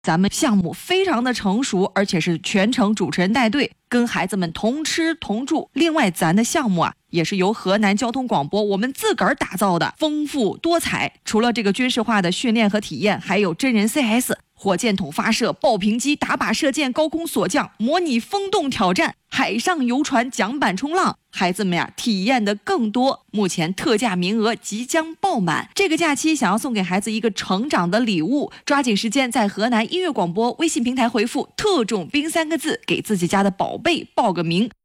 咱们项目非常的成熟，而且是全程主持人带队，跟孩子们同吃同住。另外咱的项目也是由河南交通广播我们自个儿打造的，丰富多彩。除了这个军事化的训练和体验，还有真人 CS、火箭筒发射、爆屏机、打靶射箭、高空锁降、模拟风洞挑战、海上游船、桨板冲浪，孩子们体验的更多。目前特价名额即将爆满，这个假期想要送给孩子一个成长的礼物，抓紧时间在河南音乐广播微信平台回复"特种兵"3个字，给自己家的宝贝报个名。